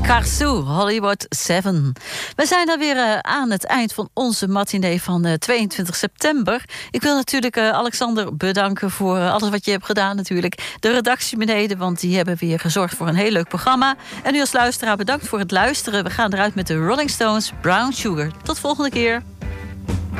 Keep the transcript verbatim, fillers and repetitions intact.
Carsu, Hollywood zeven. We zijn dan weer uh, aan het eind van onze matinee van uh, tweeëntwintig september. Ik wil natuurlijk uh, Alexander bedanken voor uh, alles wat je hebt gedaan natuurlijk. De redactie beneden, want die hebben weer gezorgd voor een heel leuk programma. En u als luisteraar bedankt voor het luisteren. We gaan eruit met de Rolling Stones, Brown Sugar. Tot volgende keer.